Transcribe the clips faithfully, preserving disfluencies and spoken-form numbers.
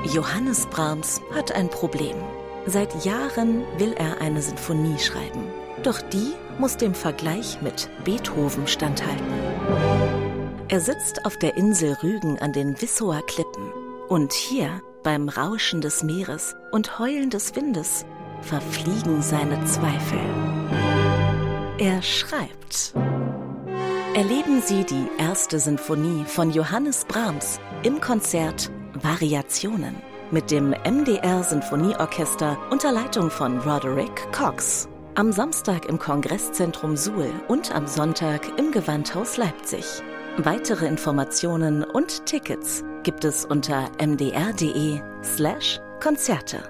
Johannes Brahms hat ein Problem. Seit Jahren will er eine Sinfonie schreiben. Doch die muss dem Vergleich mit Beethoven standhalten. Er sitzt auf der Insel Rügen an den Wissower Klippen. Und hier, beim Rauschen des Meeres und Heulen des Windes, verfliegen seine Zweifel. Er schreibt. Erleben Sie die erste Sinfonie von Johannes Brahms im Konzert Variationen mit dem M D R Sinfonieorchester unter Leitung von Roderick Cox. Am Samstag im Kongresszentrum Suhl und am Sonntag im Gewandhaus Leipzig. Weitere Informationen und Tickets gibt es unter mdr.de slash Konzerte.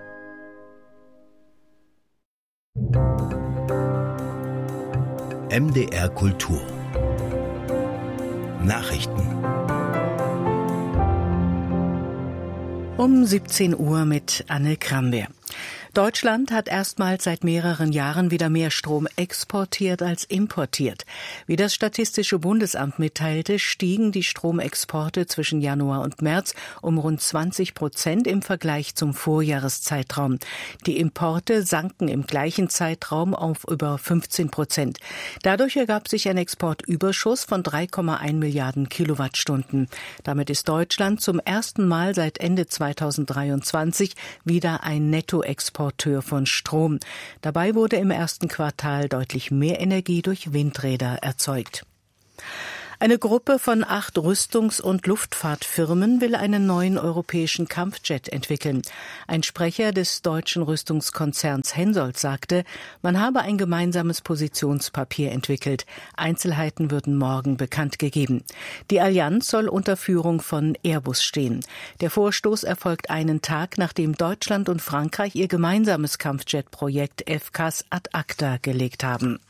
M D R Kultur Nachrichten Um siebzehn Uhr mit Anne Krambeer. Deutschland hat erstmals seit mehreren Jahren wieder mehr Strom exportiert als importiert. Wie das Statistische Bundesamt mitteilte, stiegen die Stromexporte zwischen Januar und März um rund zwanzig Prozent im Vergleich zum Vorjahreszeitraum. Die Importe sanken im gleichen Zeitraum auf über fünfzehn Prozent. Dadurch ergab sich ein Exportüberschuss von drei Komma eins Milliarden Kilowattstunden. Damit ist Deutschland zum ersten Mal seit Ende zweitausenddreiundzwanzig wieder ein Nettoexporteur von Strom. Dabei wurde im ersten Quartal deutlich mehr Energie durch Windräder erzeugt. Eine Gruppe von acht Rüstungs- und Luftfahrtfirmen will einen neuen europäischen Kampfjet entwickeln. Ein Sprecher des deutschen Rüstungskonzerns Hensoldt sagte, man habe ein gemeinsames Positionspapier entwickelt. Einzelheiten würden morgen bekannt gegeben. Die Allianz soll unter Führung von Airbus stehen. Der Vorstoß erfolgt einen Tag, nachdem Deutschland und Frankreich ihr gemeinsames Kampfjet-Projekt F C A S ad acta gelegt haben.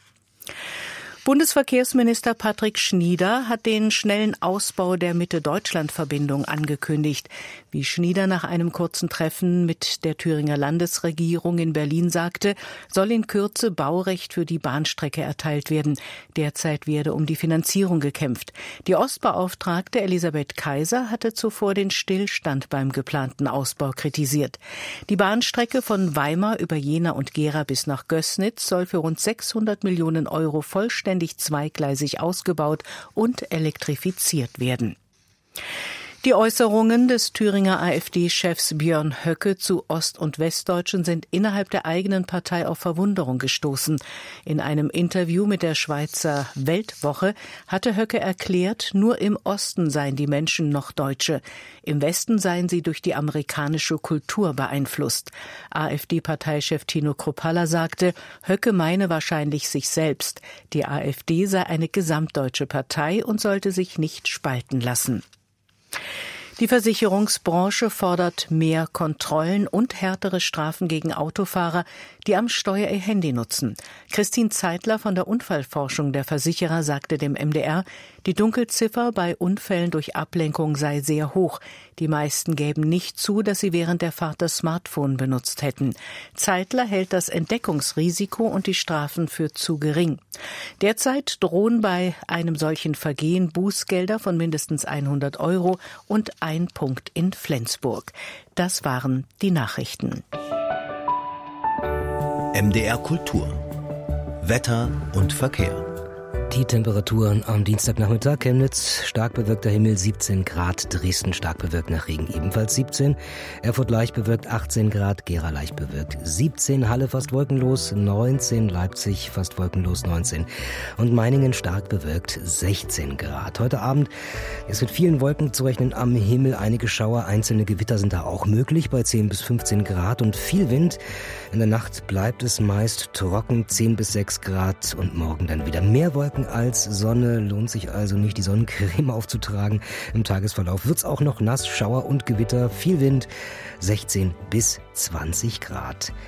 Bundesverkehrsminister Patrick Schnieder hat den schnellen Ausbau der Mitte-Deutschland-Verbindung angekündigt. Wie Schnieder nach einem kurzen Treffen mit der Thüringer Landesregierung in Berlin sagte, soll in Kürze Baurecht für die Bahnstrecke erteilt werden. Derzeit werde um die Finanzierung gekämpft. Die Ostbeauftragte Elisabeth Kaiser hatte zuvor den Stillstand beim geplanten Ausbau kritisiert. Die Bahnstrecke von Weimar über Jena und Gera bis nach Gößnitz soll für rund sechshundert Millionen Euro vollständig zweigleisig ausgebaut und elektrifiziert werden. Die Äußerungen des Thüringer AfD-Chefs Björn Höcke zu Ost- und Westdeutschen sind innerhalb der eigenen Partei auf Verwunderung gestoßen. In einem Interview mit der Schweizer Weltwoche hatte Höcke erklärt, nur im Osten seien die Menschen noch Deutsche. Im Westen seien sie durch die amerikanische Kultur beeinflusst. AfD-Parteichef Tino Kruppalla sagte, Höcke meine wahrscheinlich sich selbst. Die AfD sei eine gesamtdeutsche Partei und sollte sich nicht spalten lassen. Die Versicherungsbranche fordert mehr Kontrollen und härtere Strafen gegen Autofahrer, die am Steuer ihr Handy nutzen. Christine Zeitler von der Unfallforschung der Versicherer sagte dem M D R, die Dunkelziffer bei Unfällen durch Ablenkung sei sehr hoch. Die meisten gäben nicht zu, dass sie während der Fahrt das Smartphone benutzt hätten. Zeitler hält das Entdeckungsrisiko und die Strafen für zu gering. Derzeit drohen bei einem solchen Vergehen Bußgelder von mindestens hundert Euro und ein Punkt in Flensburg. Das waren die Nachrichten. M D R Kultur Wetter und Verkehr. Die Temperaturen am Dienstagnachmittag: Chemnitz stark bewölkter Himmel siebzehn Grad, Dresden stark bewölkt nach Regen ebenfalls siebzehn, Erfurt leicht bewölkt achtzehn Grad, Gera leicht bewölkt siebzehn, Halle fast wolkenlos neunzehn, Leipzig fast wolkenlos neunzehn und Meiningen stark bewölkt sechzehn Grad. Heute Abend ist mit vielen Wolken zu rechnen am Himmel, einige Schauer, einzelne Gewitter sind da auch möglich bei zehn bis fünfzehn Grad und viel Wind. In der Nacht bleibt es meist trocken, zehn bis sechs Grad und morgen dann wieder mehr Wolken als Sonne. Lohnt sich also nicht, die Sonnencreme aufzutragen. Im Tagesverlauf wird's auch noch nass, Schauer und Gewitter, viel Wind, sechzehn bis zwanzig Grad.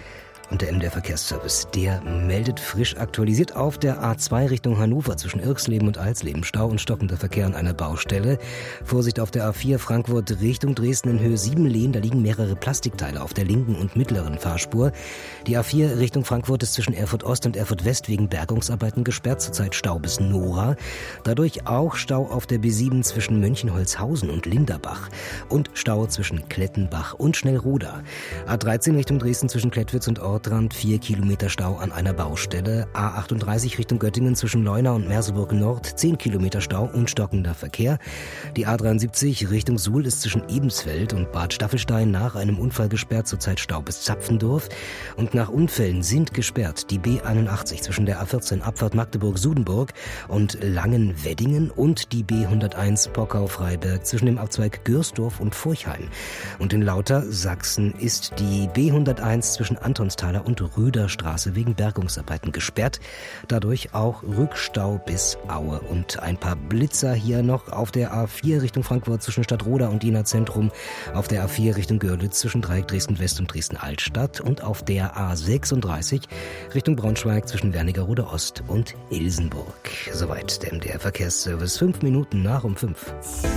Und der M D R Verkehrsservice, der meldet frisch aktualisiert auf der A zwei Richtung Hannover zwischen Irksleben und Alsleben. Stau und stockender Verkehr an einer Baustelle. Vorsicht auf der A vier Frankfurt Richtung Dresden in Höhe sieben Lehen. Da liegen mehrere Plastikteile auf der linken und mittleren Fahrspur. Die A vier Richtung Frankfurt ist zwischen Erfurt Ost und Erfurt West wegen Bergungsarbeiten gesperrt. Zurzeit Stau bis Nora. Dadurch auch Stau auf der B sieben zwischen Mönchenholzhausen und Linderbach. Und Stau zwischen Klettenbach und Schnellroda. A dreizehn Richtung Dresden zwischen Klettwitz und Ortrand, vier Kilometer Stau an einer Baustelle. A achtunddreißig Richtung Göttingen zwischen Leuna und Merseburg Nord, zehn Kilometer Stau und stockender Verkehr. Die A dreiundsiebzig Richtung Suhl ist zwischen Ebensfeld und Bad Staffelstein nach einem Unfall gesperrt, zurzeit Stau bis Zapfendorf. Und nach Unfällen sind gesperrt die B einundachtzig zwischen der A vierzehn Abfahrt Magdeburg-Sudenburg und Langenweddingen und die B hunderteins Pockau-Freiberg zwischen dem Abzweig Gürsdorf und Furchheim. Und in Lauter, Sachsen, ist die B hunderteins zwischen Antonsthaler und Rüderstraße wegen Bergungsarbeiten gesperrt. Dadurch auch Rückstau bis Aue. Und ein paar Blitzer hier noch auf der A vier Richtung Frankfurt zwischen Stadtroda und Ina Zentrum, auf der A vier Richtung Görlitz zwischen Dreieck Dresden-West und Dresden-Altstadt und auf der A sechsunddreißig Richtung Braunschweig zwischen Wernigerode Ost und Ilsenburg. Soweit der M D R Verkehrsservice. Fünf Minuten nach um fünf.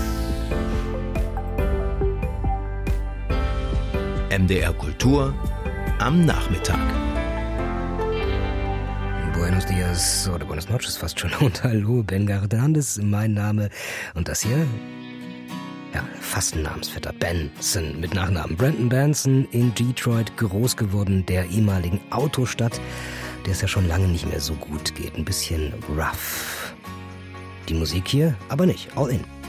M D R Kultur am Nachmittag. Buenos Dias oder Buenos Noches fast schon. Und hallo, Ben Gardandes, mein Name. Und das hier? Ja, fast ein Namensvetter. Benson mit Nachnamen. Brandon Benson, in Detroit groß geworden, der ehemaligen Autostadt, der es ja schon lange nicht mehr so gut geht. Ein bisschen rough. Die Musik hier aber nicht. All in.